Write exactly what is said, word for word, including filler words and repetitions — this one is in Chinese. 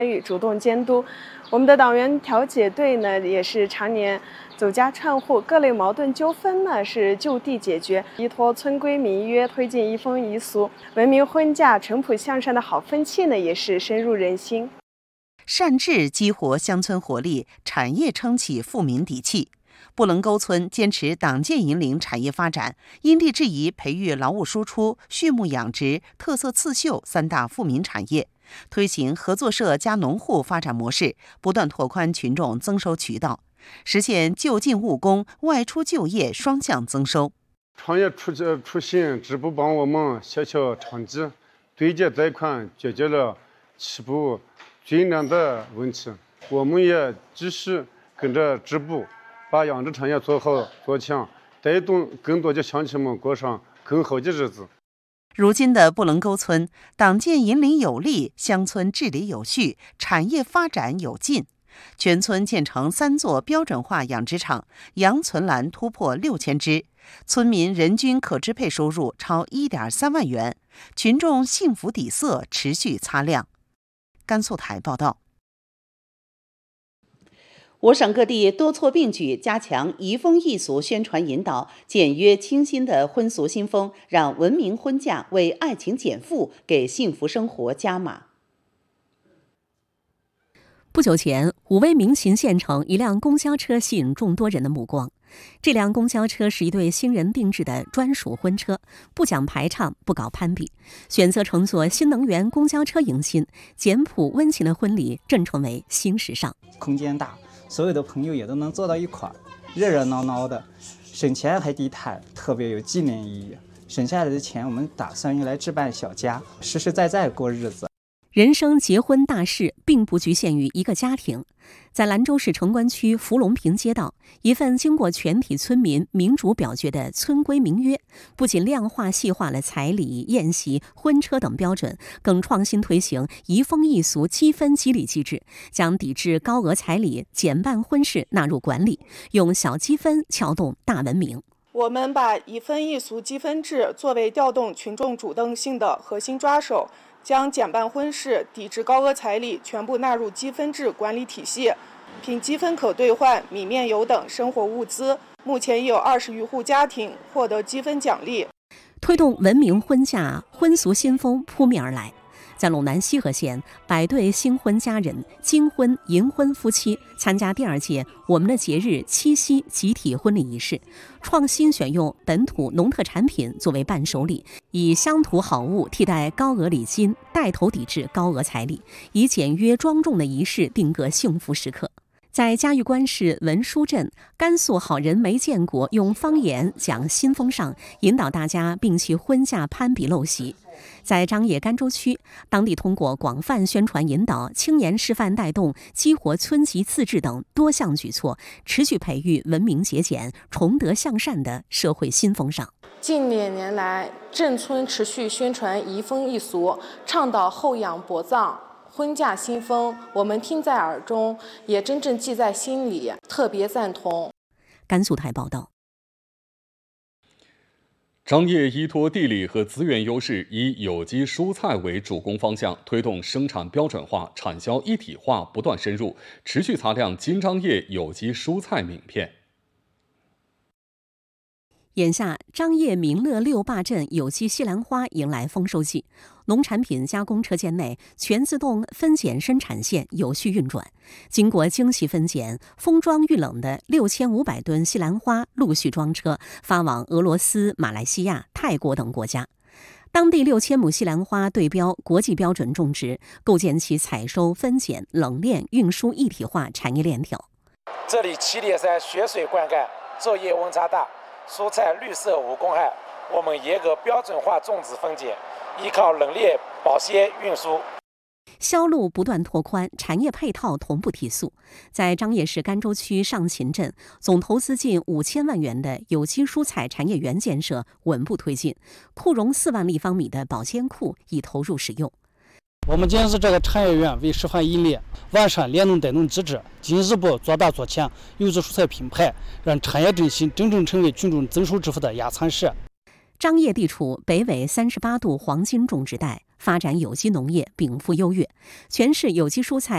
与主动监督。我们的党员调解队呢，也是常年走家串户，各类矛盾纠纷呢是就地解决，依托村规民约，推进移风易俗、文明婚嫁、淳朴向善的好风气呢，也是深入人心。 善治激活乡村活力，产业撑起富民底气。布棱沟村坚持党建引领产业发展，因地制宜培育劳务输出、畜牧养殖、特色刺绣三大富民产业，推行合作社加农户发展模式，不断拓宽群众增收渠道，实现就近务工、外出就业双向增收。 创业出出行支部帮我们协调长期对接贷款，解决了起步最难的问题。我们也继续跟着支部把养殖产业做好做强，带动更多的乡亲们过上更好的日子。 如今的布棱沟村，党建引领有力，乡村治理有序，产业发展有劲。全村建成三座标准化养殖场，养存栏突破六千只，村民人均可支配收入超一点三万元，群众幸福底色持续擦亮。甘肃台报道。我省各地多措并举，加强移风易俗宣传引导，简约清新的婚俗新风，让文明婚嫁为爱情减负，给幸福生活加码。 不久前，武威鸣秦县城一辆公交车吸引众多人的目光。这辆公交车是一对新人定制的专属婚车，不讲排场，不搞攀比，选择乘坐新能源公交车迎新，简朴温情的婚礼正成为新时尚。 空间大，所有的朋友也都能坐到一块儿，热热闹闹的，省钱还低碳，特别有纪念意义。省下来的钱，我们打算用来置办小家，实实在在过日子。 人生结婚大事并不局限于一个家庭。在兰州市城关区福隆坪街道，一份经过全体村民民主表决的村规民约，不仅量化细化了彩礼、宴席、婚车等标准，更创新推行移风易俗积分激励机制，将抵制高额彩礼、减半婚事纳入管理，用小积分撬动大文明。 我们把移风易俗积分制作为调动群众主动性的核心抓手，将减半婚事、抵制高额彩礼全部纳入积分制管理体系，凭积分可兑换米面油等生活物资。目前已有二十余户家庭获得积分奖励， 推动文明婚嫁，婚俗新风扑面而来。在陇南西河县，百对新婚佳人、金婚、银婚夫妻参加第二届我们的节日七夕集体婚礼仪式，创新选用本土农特产品作为伴手礼，以乡土好物替代高额礼金，带头抵制高额彩礼，以简约庄重的仪式定格幸福时刻。在嘉峪关市文殊镇，甘肃好人没见过用方言讲新风尚，引导大家摒弃婚嫁攀比陋习。在张掖甘州区，当地通过广泛宣传引导、青年示范带动、激活村级自治等多项举措，持续培育文明节俭、崇德向善的社会新风尚。 近两年来，镇村持续宣传移风易俗，倡导厚养薄葬。婚嫁新风，我们听在耳中，也真正记在心里，特别赞同。 甘肃台报道。 张掖依托地理和资源优势，以有机蔬菜为主攻方向，推动生产标准化、产销一体化不断深入，持续擦亮金张掖有机蔬菜名片。 眼下，张掖民乐六坝镇有机西兰花迎来丰收季，农产品加工车间内全自动分拣生产线有序运转。经过精细分拣、封装预冷的六千五百吨西兰花陆续装车，发往俄罗斯、马来西亚、泰国等国家。当地六千亩西兰花对标国际标准种植，构建起采收、分拣、冷链、运输一体化产业链条。 这里七点三雪水灌溉，作业温差大，蔬菜绿色无公害，我们严格标准化种植分拣，依靠冷链保鲜运输。 销路不断拓宽，产业配套同步提速。在张掖市甘州区上秦镇，总投资近五千万元的有机蔬菜产业园建设稳步推进，库容四万立方米的保鲜库已投入使用。 我们建设这个产业园为示范意义，完善联动带动机制，进一步做大做强有机蔬菜品牌，让产业振兴真正成为群众增收致富的压舱石。 张掖地处北纬三十八度黄金种植带，发展有机农业禀赋优越，全市有机蔬菜